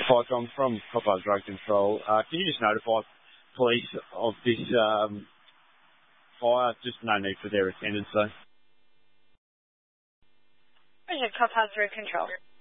Hi, Tom, from Coppers Road Control. Can you just notify police of this fire? Just no need for their attendance, though. Roger, Coppers Road Control.